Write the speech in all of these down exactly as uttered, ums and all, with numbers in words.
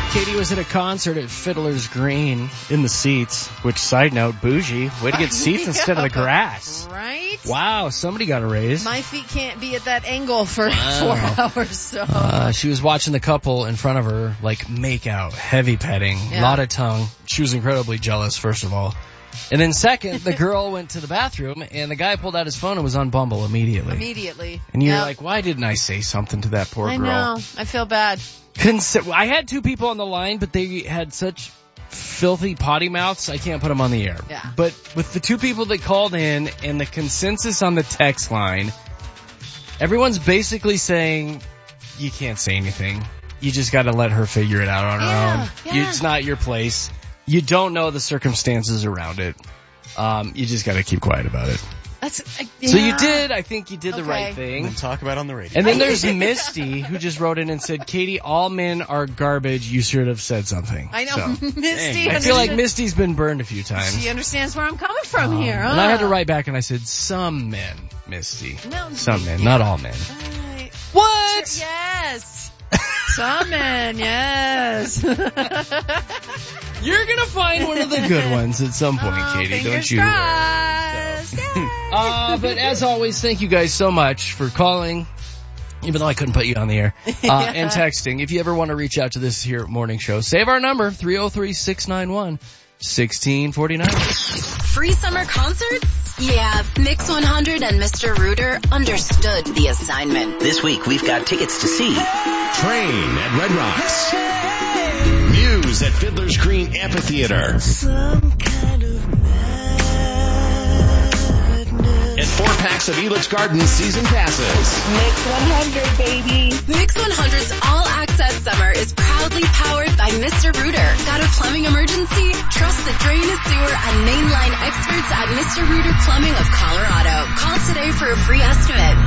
Katie was at a concert at Fiddler's Green in the seats, which, side note, bougie. Way to get seats yeah. instead of the grass. Right? Wow, somebody got a raise. My feet can't be at that angle for wow. four hours, so. Uh, she was watching the couple in front of her, like, make out, heavy petting, a yeah. lot of tongue. She was incredibly jealous, first of all. And then second, the girl went to the bathroom, and the guy pulled out his phone and was on Bumble immediately. Immediately. And you're yep. like, why didn't I say something to that poor I girl? I know. I feel bad. Consi- I had two people on the line, but they had such filthy potty mouths, I can't put them on the air. Yeah. But with the two people that called in and the consensus on the text line, everyone's basically saying, you can't say anything. You just got to let her figure it out on her yeah, own. Yeah. You, it's not your place. You don't know the circumstances around it. Um, you just got to keep quiet about it. That's, uh, yeah. So you did, I think you did okay. the right thing. And talk about it on the radio. And then there's Misty, who just wrote in and said, Katie, all men are garbage. You should have said something. I know. So, Misty. I feel like Misty's been burned a few times. She understands where I'm coming from um, here. Huh? And I had to write back and I said, some men, Misty. No, some men, not all men. Right. What? Sure, yes. Some men, yes. You're going to find one of the good ones at some point, oh, Katie. Don't you worry. So. uh, but as always, thank you guys so much for calling, even though I couldn't put you on the air, uh, yeah. and texting. If you ever want to reach out to this here morning show, save our number, three oh three, six nine one, one six four nine. Free summer concerts? Yeah, Mix one hundred and Mister Rooter understood the assignment. This week we've got tickets to see Train at Red Rocks, Muse at Fiddler's Green Amphitheater, Some kind of madness. and four packs of Elix Garden season passes. Mix one hundred, baby. Mix one hundred's all-access summer is proudly powered by Mister Rooter. Got a plumbing emergency? Trust the drain, sewer, and mainline experts at Mister Rooter Plumbing of Colorado. Call today for a free estimate.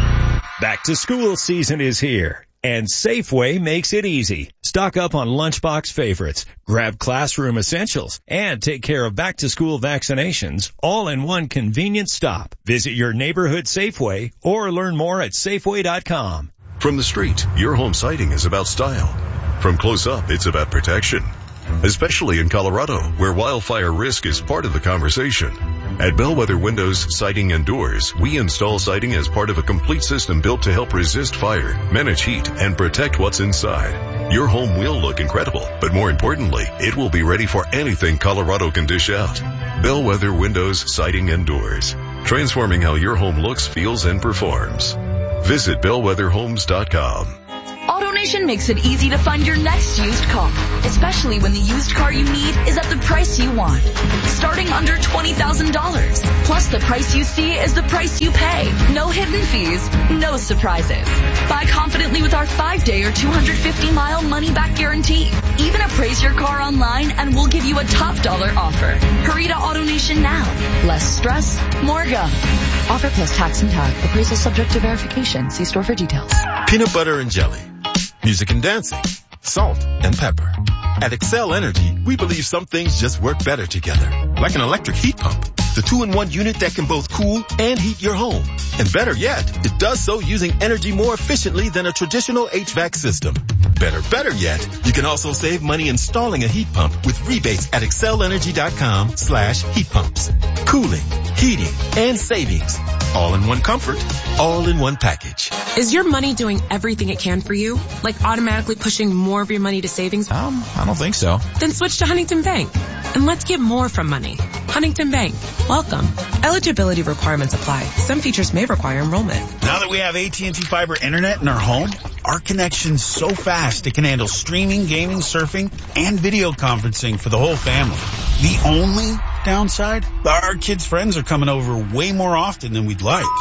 Back to school season is here, and Safeway makes it easy. Stock up on lunchbox favorites, grab classroom essentials, and take care of back-to-school vaccinations all in one convenient stop. Visit your neighborhood Safeway or learn more at Safeway dot com. From the street, your home siding is about style. From close up, it's about protection. Especially in Colorado, where wildfire risk is part of the conversation. At Bellwether Windows, Siding and Doors, we install siding as part of a complete system built to help resist fire, manage heat, and protect what's inside. Your home will look incredible, but more importantly, it will be ready for anything Colorado can dish out. Bellwether Windows, Siding and Doors. Transforming how your home looks, feels, and performs. Visit bellwether homes dot com. AutoNation makes it easy to find your next used car, especially when the used car you need is at the price you want. Starting under twenty thousand dollars. Plus the price you see is the price you pay. No hidden fees, no surprises. Buy confidently with our five-day or two hundred fifty mile money-back guarantee. Even appraise your car online and we'll give you a top dollar offer. Hurry to AutoNation now. Less stress, more go. Offer plus tax and tag. Appraisal subject to verification. See store for details. Peanut butter and jelly. Music and dancing, salt and pepper. At Excel Energy, we believe some things just work better together. Like an electric heat pump, the two-in-one unit that can both cool and heat your home. And better yet, it does so using energy more efficiently than a traditional H V A C system. Better, better yet, you can also save money installing a heat pump with rebates at excel energy dot com slash heat pumps. Cooling, heating, and savings. All in one comfort, all in one package. Is your money doing everything it can for you? Like automatically pushing more of your money to savings? Um, I don't think so. Then switch to Huntington Bank. And let's get more from money. Huntington Bank. Welcome. Eligibility requirements apply. Some features may require enrollment. Now that we have A T and T Fiber Internet in our home, our connection's so fast it can handle streaming, gaming, surfing, and video conferencing for the whole family. The only downside? Our kids' friends are coming over way more often than we'd like.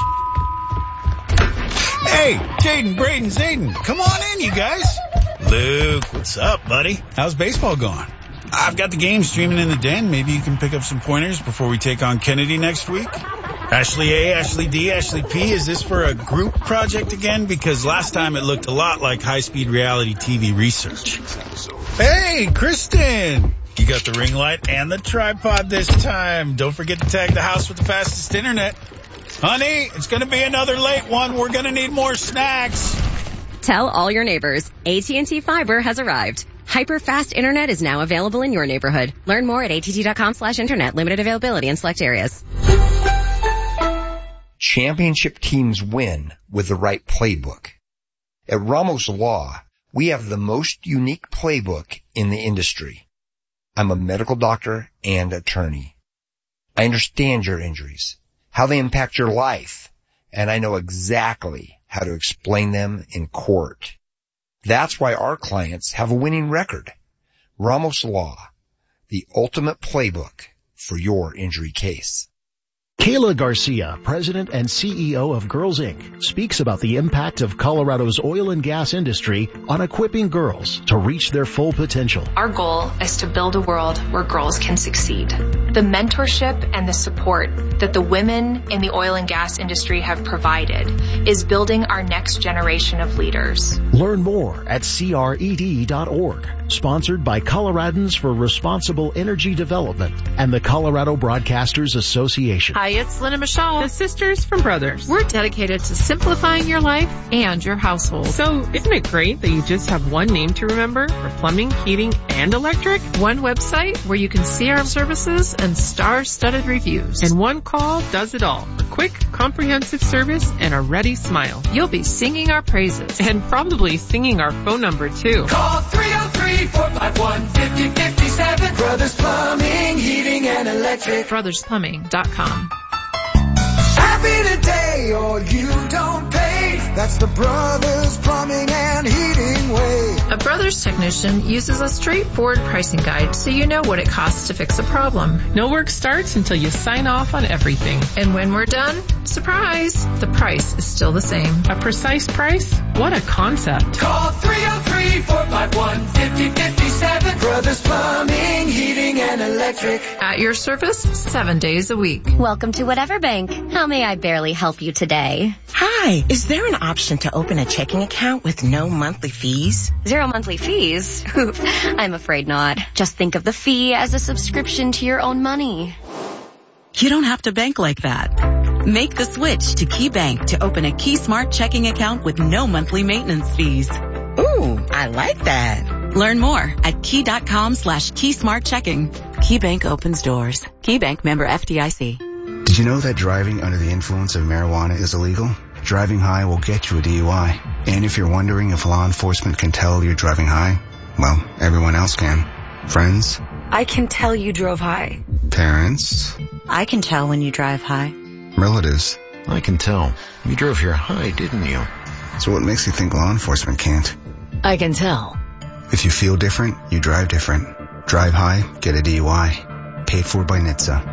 Hey, Jaden, Braden, Zayden, come on in, you guys. Luke, what's up, buddy? How's baseball going? I've got the game streaming in the den. Maybe you can pick up some pointers before we take on Kennedy next week. Ashley A, Ashley D, Ashley P, is this for a group project again? Because last time it looked a lot like high-speed reality T V research. Hey, Kristen! You got the ring light and the tripod this time. Don't forget to tag the house with the fastest internet. Honey, it's going to be another late one. We're going to need more snacks. Tell all your neighbors, A T and T Fiber has arrived. Hyper-fast internet is now available in your neighborhood. Learn more at att.com slash internet. Limited availability in select areas. Championship teams win with the right playbook. At Ramos Law, we have the most unique playbook in the industry. I'm a medical doctor and attorney. I understand your injuries, how they impact your life, and I know exactly how to explain them in court. That's why our clients have a winning record. Ramos Law, the ultimate playbook for your injury case. Kayla Garcia, president and C E O of Girls Incorporated, speaks about the impact of Colorado's oil and gas industry on equipping girls to reach their full potential. Our goal is to build a world where girls can succeed. The mentorship and the support that the women in the oil and gas industry have provided is building our next generation of leaders. Learn more at C R E D dot org. Sponsored by Coloradans for Responsible Energy Development and the Colorado Broadcasters Association. Hi, it's Lynn and Michelle, the sisters from Brothers. We're dedicated to simplifying your life and your household. So, isn't it great that you just have one name to remember for plumbing, heating, and electric? One website where you can see our services and star-studded reviews. And one call does it all. A quick, comprehensive service and a ready smile. You'll be singing our praises. And probably singing our phone number, too. Call three oh three, four five one, five oh five seven. Brothers Plumbing, Heating, and Electric. brothers plumbing dot com. Happy today or you don't pay. That's the Brothers Plumbing and Heating way. A Brothers technician uses a straightforward pricing guide so you know what it costs to fix a problem. No work starts until you sign off on everything. And when we're done, surprise, the price is still the same. A precise price? What a concept. Call three oh three, four five one, five oh five seven. Brothers Plumbing, Heating, and Electric. At your service, seven days a week. Welcome to Whatever Bank. How may I barely help you today? Hi, is there an option to open a checking account with no monthly fees? Zero monthly fees? I'm afraid not. Just think of the fee as a subscription to your own money. You don't have to bank like that. Make the switch to Key Bank to open a Key Smart checking account with no monthly maintenance fees. Ooh, I like that. Learn more at key.com slash Key Smart Checking. Key Bank opens doors. Key Bank, member F D I C. Did you know that driving under the influence of marijuana is illegal? Driving high will get you a D U I. And if you're wondering if law enforcement can tell you're driving high, well, everyone else can. Friends? I can tell you drove high. Parents? I can tell when you drive high. Relatives? I can tell. You drove here high, didn't you? So what makes you think law enforcement can't? I can tell. If you feel different, you drive different. Drive high, get a D U I. Paid for by N H T S A.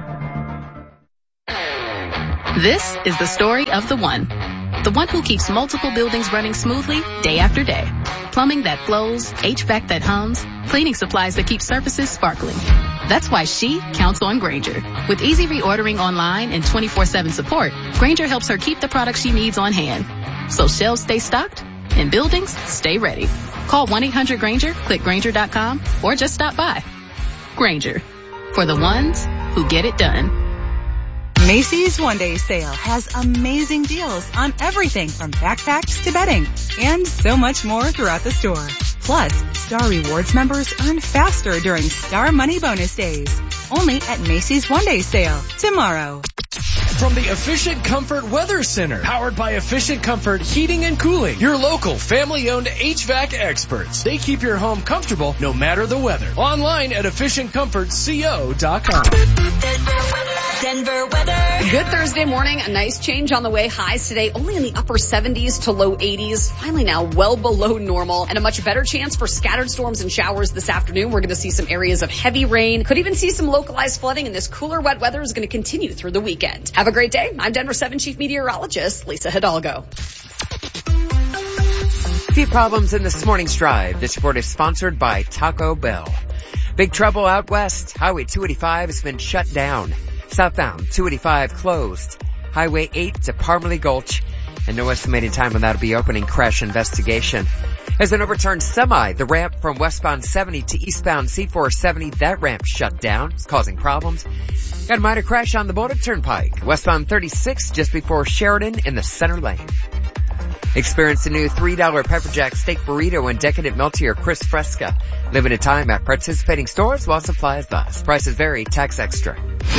This is the story of the one. The one who keeps multiple buildings running smoothly day after day. Plumbing that flows, H V A C that hums, cleaning supplies that keep surfaces sparkling. That's why she counts on Grainger. With easy reordering online and twenty-four seven support, Grainger helps her keep the products she needs on hand. So shelves stay stocked and buildings stay ready. Call one eight hundred Grainger, click Grainger dot com, or just stop by. Grainger. For the ones who get it done. Macy's One Day Sale has amazing deals on everything from backpacks to bedding and so much more throughout the store. Plus, Star Rewards members earn faster during Star Money Bonus Days. Only at Macy's One Day Sale tomorrow. From the Efficient Comfort Weather Center, powered by Efficient Comfort Heating and Cooling, your local family-owned H V A C experts. They keep your home comfortable no matter the weather. Online at efficient comfort co dot com. Denver weather. Good Thursday morning. A nice change on the way. Highs today only in the upper seventies to low eighties. Finally now well below normal, and a much better chance for scattered storms and showers this afternoon. We're going to see some areas of heavy rain. Could even see some localized flooding, and this cooler, wet weather is going to continue through the weekend. Have a great day. I'm Denver seven Chief Meteorologist Lisa Hidalgo. Few problems in this morning's drive. This report is sponsored by Taco Bell. Big trouble out west. Highway two eighty-five has been shut down. Southbound two eighty-five closed. Highway eight to Parmalee Gulch. And no estimated time when that'll be opening. Crash investigation. As an overturned semi, the ramp from westbound seventy to eastbound C four seventy, that ramp shut down. It's causing problems. Got a minor crash on the Boulder Turnpike. Westbound thirty-six just before Sheridan in the center lane. Experience the new three dollar Pepper Jack steak burrito and decadent meltier Chris Fresca. Limited time at participating stores while supplies last. Prices vary, tax extra.